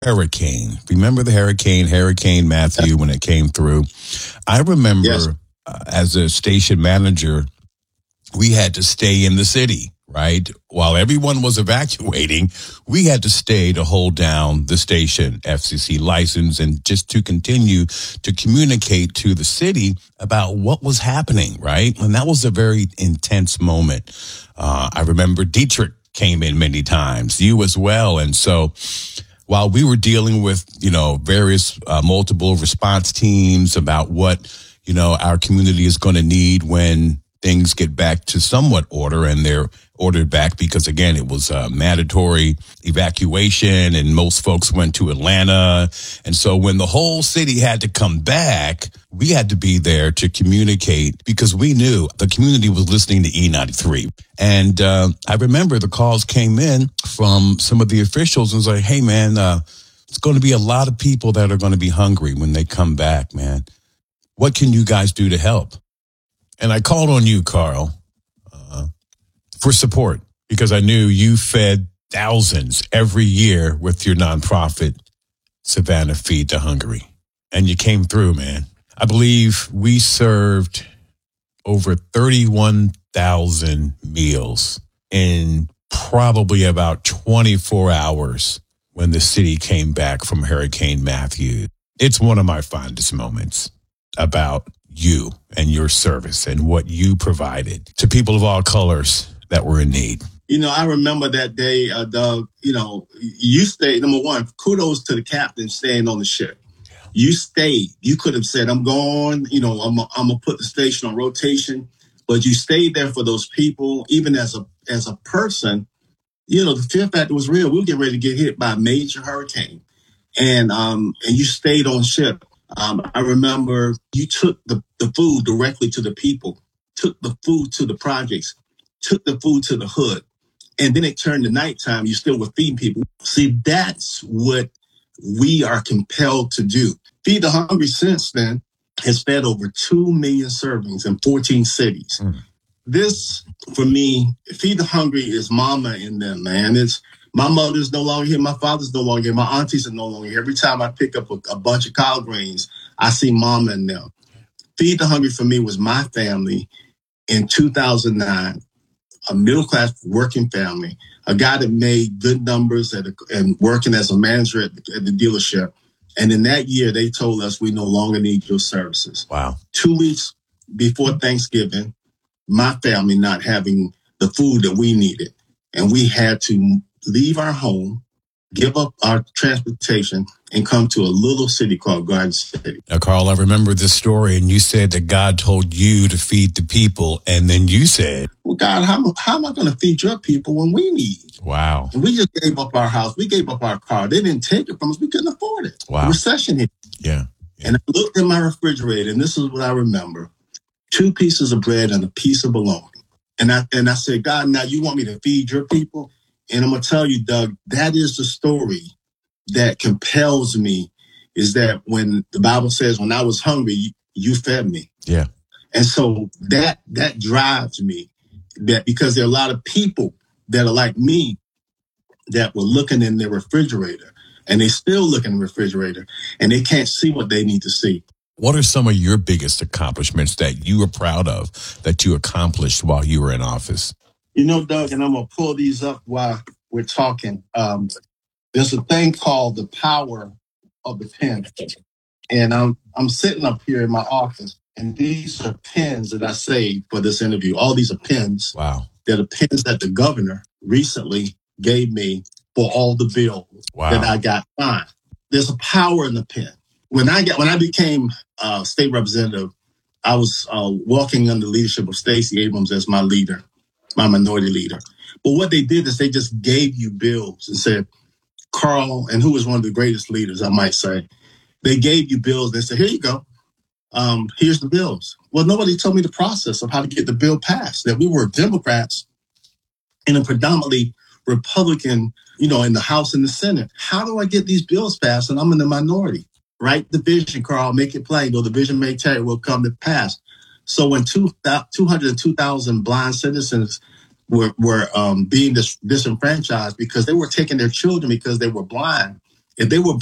hurricane. Remember the Hurricane Matthew, when it came through? I remember Yes. As a station manager, we had to stay in the city, right? While everyone was evacuating, we had to stay to hold down the station, FCC license, and just to continue to communicate to the city about what was happening, right? And that was a very intense moment. I remember Dietrich came in many times, you as well. And so while we were dealing with, various multiple response teams about what, our community is going to need when things get back to somewhat order, and they're ordered back because, again, it was a mandatory evacuation and most folks went to Atlanta. And so when the whole city had to come back, we had to be there to communicate because we knew the community was listening to E93. And I remember the calls came in from some of the officials and was like, hey, man, it's going to be a lot of people that are going to be hungry when they come back, man. What can you guys do to help? And I called on you, Carl, for support because I knew you fed thousands every year with your nonprofit, Savannah Feed the Hungry. And you came through, man. I believe we served over 31,000 meals in probably about 24 hours when the city came back from Hurricane Matthew. It's one of my fondest moments about you and your service and what you provided to people of all colors that were in need. I remember that day, Doug, you stayed. Number one, kudos to the captain staying on the ship. You stayed. You could have said, I'm going, I'm going to put the station on rotation, but you stayed there for those people. Even as a person, the fear factor was real. We were getting ready to get hit by a major hurricane, and you stayed on ship. I remember you took the food directly to the people, took the food to the projects, took the food to the hood, and then it turned to nighttime. You still were feeding people. See, that's what we are compelled to do. Feed the Hungry since then has fed over 2 million servings in 14 cities. This, for me, Feed the Hungry is mama in them, man. It's my mother's no longer here. My father's no longer here. My aunties are no longer here. Every time I pick up a bunch of collard greens, I see mama in them. Feed the Hungry for me was my family in 2009, a middle-class working family, a guy that made good numbers and working as a manager at the dealership. And in that year, they told us we no longer need your services. Wow. 2 weeks before Thanksgiving, my family not having the food that we needed. And we had to leave our home, give up our transportation, and come to a little city called Garden City. Now, Carl, I remember this story, and you said that God told you to feed the people, and then you said, well, God, how am I going to feed your people when we need? Wow. And we just gave up our house. We gave up our car. They didn't take it from us. We couldn't afford it. Wow. The recession hit. Yeah. And I looked in my refrigerator, and this is what I remember. 2 pieces of bread and a piece of bologna. And I said, God, now you want me to feed your people? And I'm going to tell you, Doug, that is the story that compels me, is that when the Bible says, when I was hungry, you fed me. Yeah. And so that drives me, that because there are a lot of people that are like me that were looking in their refrigerator, and they still look in the refrigerator, and they can't see what they need to see. What are some of your biggest accomplishments that you are proud of that you accomplished while you were in office? Doug, and I'm going to pull these up while we're talking. There's a thing called the power of the pen. And I'm sitting up here in my office, and these are pens that I saved for this interview. All these are pens. Wow. They're the pens that the governor recently gave me for all the bills that I got signed. There's a power in the pen. When I became state representative, I was walking under the leadership of Stacey Abrams as my leader, my minority leader. But what they did is they just gave you bills and said, Carl, and who was one of the greatest leaders, I might say, they gave you bills. They said, here you go. Here's the bills. Well, nobody told me the process of how to get the bill passed, that we were Democrats in a predominantly Republican, in the House and the Senate. How do I get these bills passed? And I'm in the minority. Write the vision, Carl, make it plain. Though the vision may tarry, will come to pass. So when 202,000 blind citizens were being disenfranchised because they were taking their children because they were blind If they were